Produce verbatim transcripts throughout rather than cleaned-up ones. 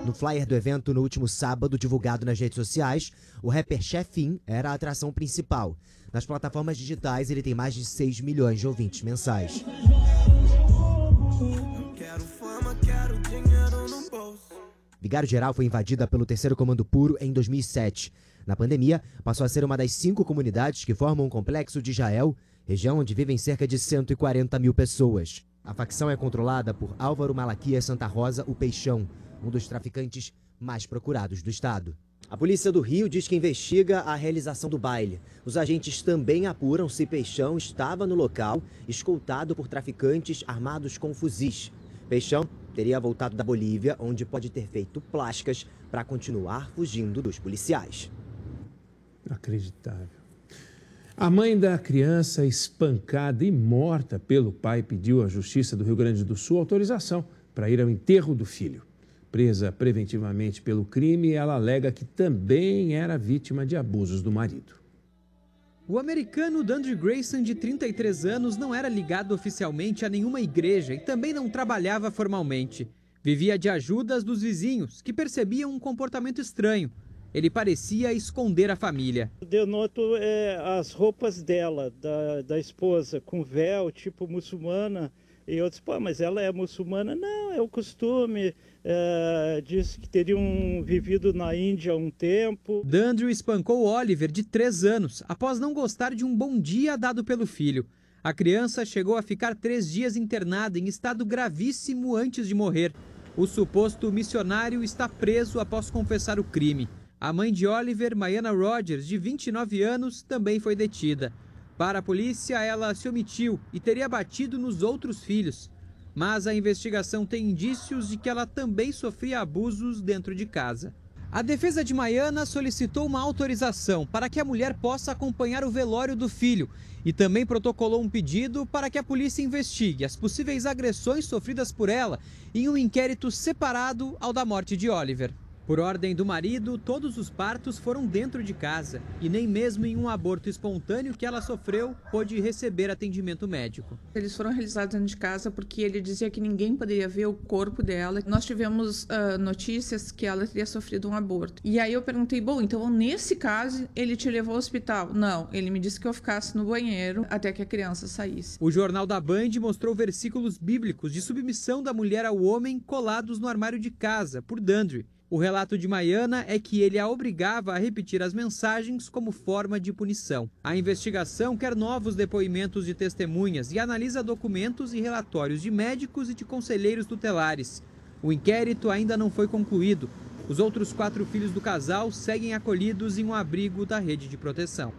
No flyer do evento, no último sábado, divulgado nas redes sociais, o rapper Chefin era a atração principal. Nas plataformas digitais, ele tem mais de seis milhões de ouvintes mensais. Vigário-Geral foi invadida pelo Terceiro Comando Puro em dois mil e sete. Na pandemia, passou a ser uma das cinco comunidades que formam um complexo de Israel, região onde vivem cerca de cento e quarenta mil pessoas. A facção é controlada por Álvaro Malaquias Santa Rosa, o Peixão, um dos traficantes mais procurados do estado. A polícia do Rio diz que investiga a realização do baile. Os agentes também apuram se Peixão estava no local, escoltado por traficantes armados com fuzis. Peixão teria voltado da Bolívia, onde pode ter feito plásticas para continuar fugindo dos policiais. Inacreditável. A mãe da criança espancada e morta pelo pai pediu à Justiça do Rio Grande do Sul autorização para ir ao enterro do filho. Presa preventivamente pelo crime, ela alega que também era vítima de abusos do marido. O americano Dandre Grayson, de trinta e três anos, não era ligado oficialmente a nenhuma igreja e também não trabalhava formalmente. Vivia de ajudas dos vizinhos, que percebiam um comportamento estranho. Ele parecia esconder a família. Eu noto é, as roupas dela, da, da esposa, com véu, tipo muçulmana. E outros, pô, mas ela é muçulmana? Não, é o costume. É, disse que teriam vivido na Índia há um tempo. Dandre espancou Oliver, de três anos, após não gostar de um bom dia dado pelo filho. A criança chegou a ficar três dias internada em estado gravíssimo antes de morrer. O suposto missionário está preso após confessar o crime. A mãe de Oliver, Maiana Rogers, de vinte e nove anos, também foi detida. Para a polícia, ela se omitiu e teria batido nos outros filhos. Mas a investigação tem indícios de que ela também sofria abusos dentro de casa. A defesa de Maiana solicitou uma autorização para que a mulher possa acompanhar o velório do filho e também protocolou um pedido para que a polícia investigue as possíveis agressões sofridas por ela em um inquérito separado ao da morte de Oliver. Por ordem do marido, todos os partos foram dentro de casa e nem mesmo em um aborto espontâneo que ela sofreu pôde receber atendimento médico. Eles foram realizados dentro de casa porque ele dizia que ninguém poderia ver o corpo dela. Nós tivemos uh, notícias que ela teria sofrido um aborto. E aí eu perguntei, bom, então nesse caso ele te levou ao hospital? Não, ele me disse que eu ficasse no banheiro até que a criança saísse. O Jornal da Band mostrou versículos bíblicos de submissão da mulher ao homem colados no armário de casa por Dandre. O relato de Maiana é que ele a obrigava a repetir as mensagens como forma de punição. A investigação quer novos depoimentos de testemunhas e analisa documentos e relatórios de médicos e de conselheiros tutelares. O inquérito ainda não foi concluído. Os outros quatro filhos do casal seguem acolhidos em um abrigo da rede de proteção.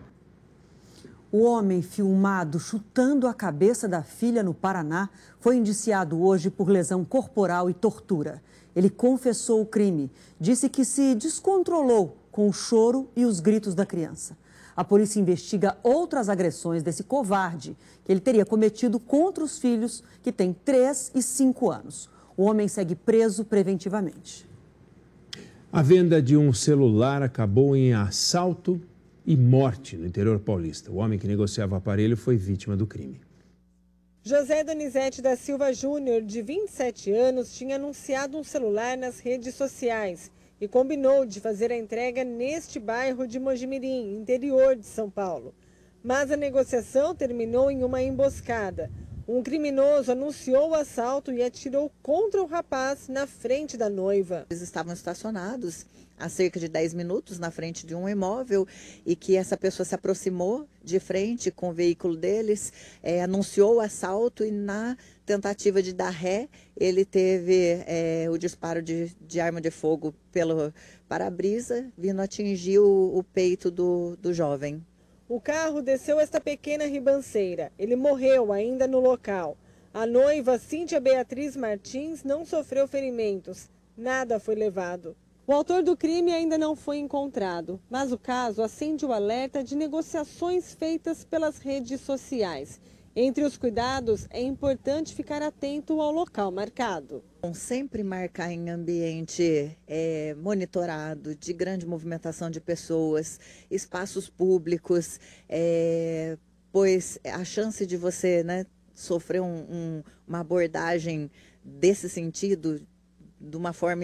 O homem filmado chutando a cabeça da filha no Paraná foi indiciado hoje por lesão corporal e tortura. Ele confessou o crime, disse que se descontrolou com o choro e os gritos da criança. A polícia investiga outras agressões desse covarde que ele teria cometido contra os filhos, que têm três e cinco anos. O homem segue preso preventivamente. A venda de um celular acabou em assalto e morte no interior paulista. O homem que negociava o aparelho foi vítima do crime. José Donizete da Silva Júnior, de vinte e sete anos, tinha anunciado um celular nas redes sociais e combinou de fazer a entrega neste bairro de Mojimirim, interior de São Paulo. Mas a negociação terminou em uma emboscada. Um criminoso anunciou o assalto e atirou contra o rapaz na frente da noiva. Eles estavam estacionados há cerca de dez minutos na frente de um imóvel e que essa pessoa se aproximou de frente com o veículo deles, é, anunciou o assalto e na tentativa de dar ré, ele teve é, o disparo de, de arma de fogo pelo para-brisa, vindo atingir o, o peito do, do jovem. O carro desceu esta pequena ribanceira. Ele morreu ainda no local. A noiva, Cíntia Beatriz Martins, não sofreu ferimentos. Nada foi levado. O autor do crime ainda não foi encontrado, mas o caso acende o alerta de negociações feitas pelas redes sociais. Entre os cuidados, é importante ficar atento ao local marcado. Sempre marcar em ambiente é, monitorado, de grande movimentação de pessoas, espaços públicos, é, pois a chance de você, né, sofrer um, um, uma abordagem desse sentido, de uma forma